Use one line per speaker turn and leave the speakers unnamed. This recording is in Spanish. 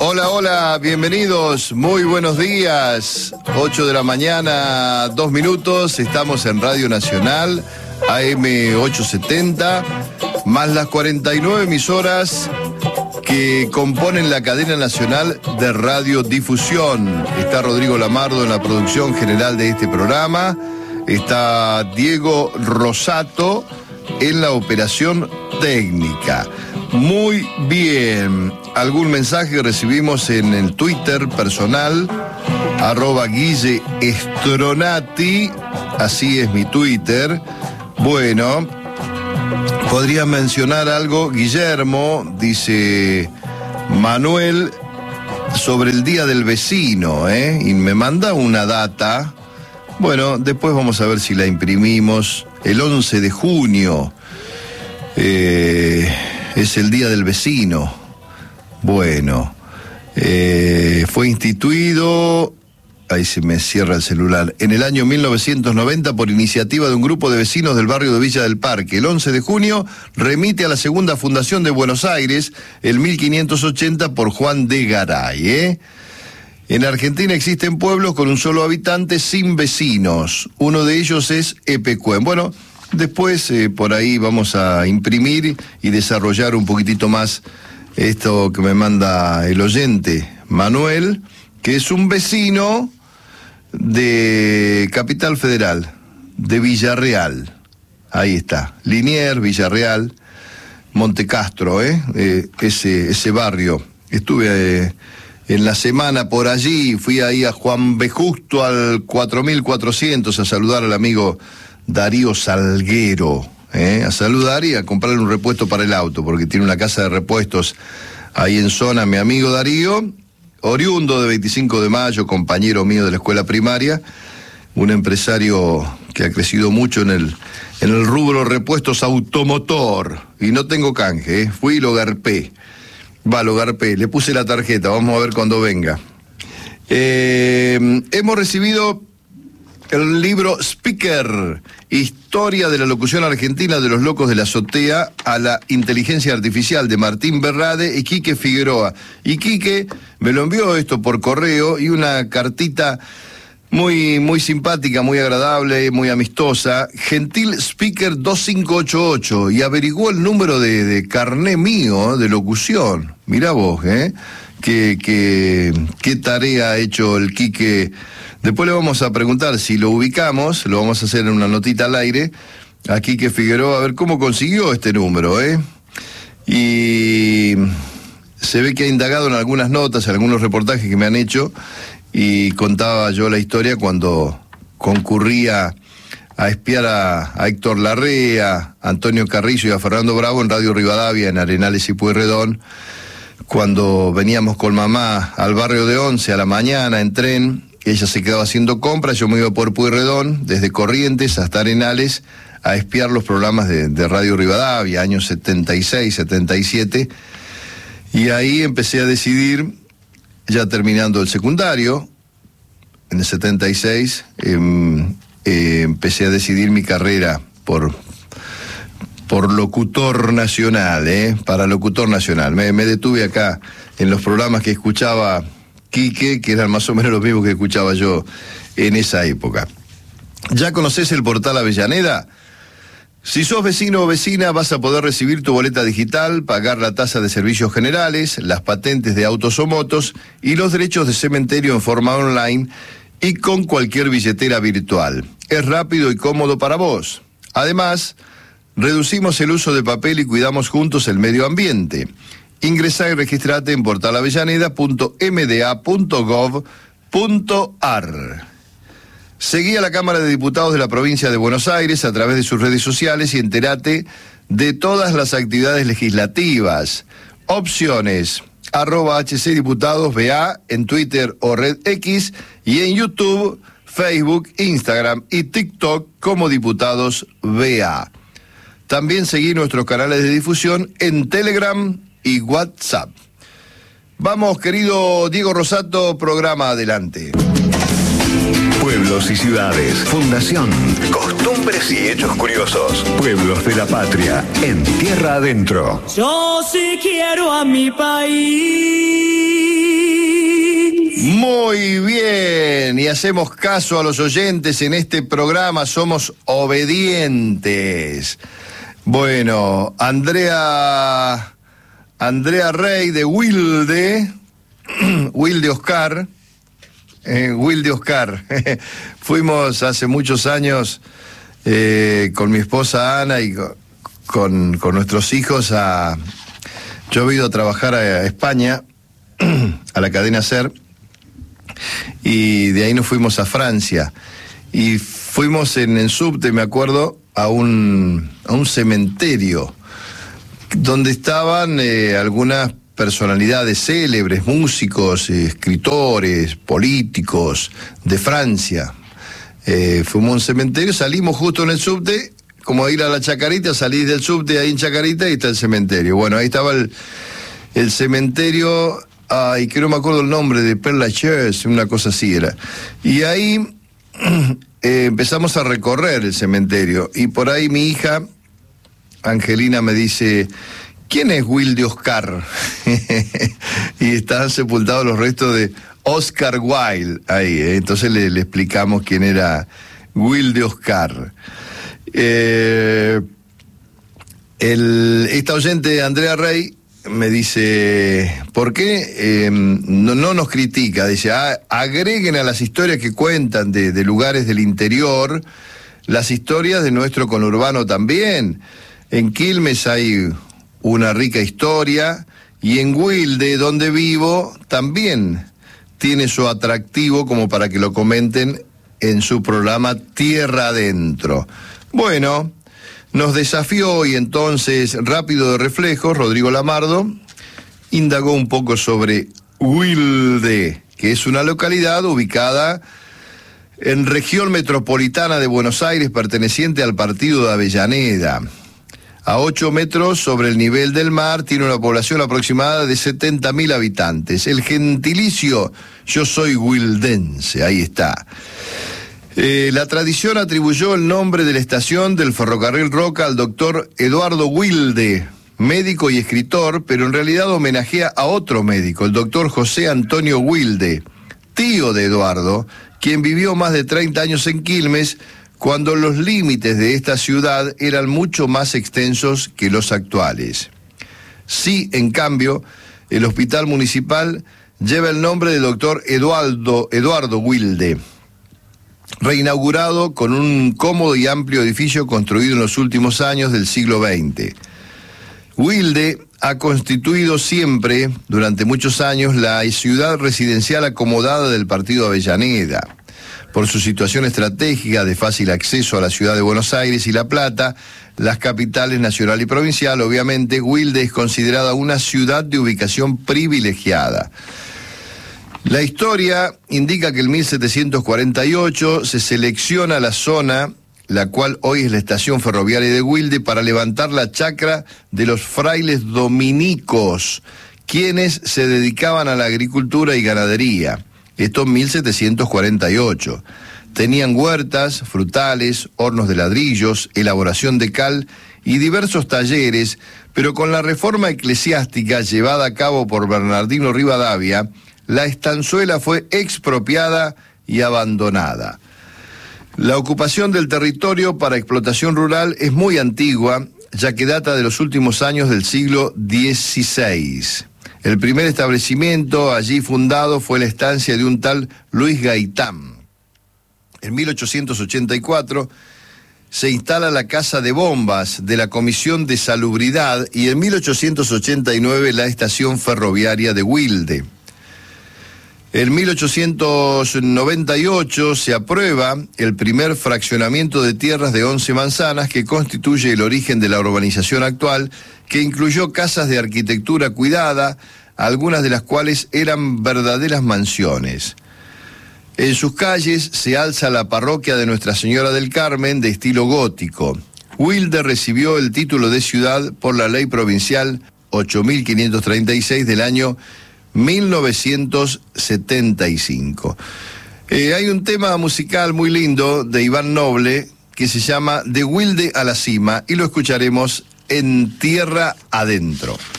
Hola, hola, bienvenidos, muy buenos días. 8 de la mañana, 2 minutos, estamos en Radio Nacional, AM 870, más las 49 emisoras que componen la cadena nacional de radiodifusión. Está Rodrigo Lamardo en la producción general de este programa, está Diego Rosato en la operación técnica. Muy bien. Algún mensaje que recibimos en el Twitter personal, @GuilleEstronati, así es mi Twitter. Bueno, podría mencionar algo, Guillermo, dice Manuel, sobre el Día del Vecino, y me manda una data. Bueno, después vamos a ver si la imprimimos. El 11 de junio es el Día del Vecino. Bueno, fue instituido, ahí se me cierra el celular, en el año 1990 por iniciativa de un grupo de vecinos del barrio de Villa del Parque. El 11 de junio remite a la segunda fundación de Buenos Aires, el 1580 por Juan de Garay. En Argentina existen pueblos con un solo habitante sin vecinos. Uno de ellos es Epecuén. Bueno, después por ahí vamos a imprimir y desarrollar un poquitito más esto que me manda el oyente Manuel, que es un vecino de Capital Federal, de Villarreal. Ahí está, Liniers, Villarreal, Montecastro, ese barrio. Estuve en la semana por allí, fui ahí a Juan B. Justo al 4400 a saludar al amigo Darío Salguero, a saludar y a comprarle un repuesto para el auto, porque tiene una casa de repuestos ahí en zona, mi amigo Darío, oriundo de 25 de mayo, compañero mío de la escuela primaria, un empresario que ha crecido mucho en el rubro repuestos automotor, y no tengo canje, fui y lo garpé. Lo garpé, le puse la tarjeta, vamos a ver cuando venga. Hemos recibido el libro Speaker, Historia de la Locución Argentina de los Locos de la Azotea a la Inteligencia Artificial, de Martín Berrade y Quique Figueroa. Y Quique me lo envió esto por correo y una cartita muy, muy simpática, muy agradable, muy amistosa. Gentil Speaker 2588, y averiguó el número de carné mío de locución. Mirá vos, qué tarea ha hecho el Quique. Después le vamos a preguntar si lo ubicamos, lo vamos a hacer en una notita al aire, a Quique Figueroa, a ver cómo consiguió este número, Y se ve que ha indagado en algunas notas, en algunos reportajes que me han hecho, y contaba yo la historia cuando concurría a espiar a Héctor Larrea, a Antonio Carrillo y a Fernando Bravo en Radio Rivadavia, en Arenales y Pueyrredón, cuando veníamos con mamá al barrio de Once a la mañana en tren. Ella se quedaba haciendo compras, yo me iba por Pueyrredón, desde Corrientes hasta Arenales, a espiar los programas de Radio Rivadavia, años 76, 77, y ahí empecé a decidir, ya terminando el secundario, en el 76, empecé a decidir mi carrera por locutor nacional, para locutor nacional. Me detuve acá en los programas que escuchaba Quique, que eran más o menos los mismos que escuchaba yo en esa época. ¿Ya conocés el portal Avellaneda? Si sos vecino o vecina, vas a poder recibir tu boleta digital, pagar la tasa de servicios generales, las patentes de autos o motos y los derechos de cementerio en forma online y con cualquier billetera virtual. Es rápido y cómodo para vos. Además, reducimos el uso de papel y cuidamos juntos el medio ambiente. Ingresá y registrate en portalavellaneda.mda.gov.ar. Seguí a la Cámara de Diputados de la Provincia de Buenos Aires a través de sus redes sociales y entérate de todas las actividades legislativas. Opciones, @HCDiputadosBA en Twitter o Red X, y en YouTube, Facebook, Instagram y TikTok como Diputados BA. También seguí nuestros canales de difusión en Telegram y WhatsApp. Vamos, querido Diego Rosato, programa adelante.
Pueblos y ciudades, fundación, costumbres y hechos curiosos. Pueblos de la patria, en tierra adentro.
Yo sí quiero a mi país.
Muy bien, y hacemos caso a los oyentes en este programa, somos obedientes. Bueno, Andrea Rey de Wilde, Wilde Oscar, fuimos hace muchos años con mi esposa Ana y con nuestros hijos yo he ido a trabajar a España, a la cadena SER, y de ahí nos fuimos a Francia, y fuimos en subte, me acuerdo, a un cementerio donde estaban algunas personalidades célebres, músicos, escritores, políticos de Francia. Fuimos a un cementerio, salimos justo en el subte, como a ir a la Chacarita, salís del subte ahí en Chacarita y está el cementerio. Bueno, ahí estaba el cementerio, y que no me acuerdo el nombre, de Père Lachaise, una cosa así era. Y ahí empezamos a recorrer el cementerio, y por ahí mi hija Angelina me dice: ¿quién es Wilde Oscar? Y estaban sepultados los restos de Oscar Wilde ahí, entonces le explicamos quién era Wilde Oscar. Esta oyente, Andrea Rey, me dice: ¿por qué no nos critica? Dice: agreguen a las historias que cuentan de lugares del interior las historias de nuestro conurbano también. En Quilmes hay una rica historia, y en Wilde, donde vivo, también tiene su atractivo como para que lo comenten en su programa Tierra Adentro. Bueno, nos desafió, y entonces, rápido de reflejos, Rodrigo Lamardo indagó un poco sobre Wilde, que es una localidad ubicada en región metropolitana de Buenos Aires, perteneciente al partido de Avellaneda. A 8 metros sobre el nivel del mar, tiene una población aproximada de 70.000 habitantes. El gentilicio: yo soy wildense, ahí está. La tradición atribuyó el nombre de la estación del ferrocarril Roca al doctor Eduardo Wilde, médico y escritor, pero en realidad homenajea a otro médico, el doctor José Antonio Wilde, tío de Eduardo, quien vivió más de 30 años en Quilmes, cuando los límites de esta ciudad eran mucho más extensos que los actuales. Sí, en cambio, el hospital municipal lleva el nombre del doctor Eduardo Wilde, reinaugurado con un cómodo y amplio edificio construido en los últimos años del siglo XX. Wilde ha constituido siempre, durante muchos años, la ciudad residencial acomodada del partido Avellaneda. Por su situación estratégica de fácil acceso a la ciudad de Buenos Aires y La Plata, las capitales nacional y provincial, obviamente, Wilde es considerada una ciudad de ubicación privilegiada. La historia indica que en 1748 se selecciona la zona, la cual hoy es la estación ferroviaria de Wilde, para levantar la chacra de los frailes dominicos, quienes se dedicaban a la agricultura y ganadería. Esto en 1748. Tenían huertas, frutales, hornos de ladrillos, elaboración de cal y diversos talleres, pero con la reforma eclesiástica llevada a cabo por Bernardino Rivadavia, la estanzuela fue expropiada y abandonada. La ocupación del territorio para explotación rural es muy antigua, ya que data de los últimos años del siglo XVI. El primer establecimiento allí fundado fue la estancia de un tal Luis Gaitán. En 1884 se instala la Casa de Bombas de la Comisión de Salubridad, y en 1889 la estación ferroviaria de Wilde. En 1898 se aprueba el primer fraccionamiento de tierras de 11 manzanas, que constituye el origen de la urbanización actual, que incluyó casas de arquitectura cuidada, algunas de las cuales eran verdaderas mansiones. En sus calles se alza la parroquia de Nuestra Señora del Carmen, de estilo gótico. Wilde recibió el título de ciudad por la ley provincial 8.536 del año 1975. Hay un tema musical muy lindo de Iván Noble que se llama De Wilde a la cima, y lo escucharemos en Tierra Adentro.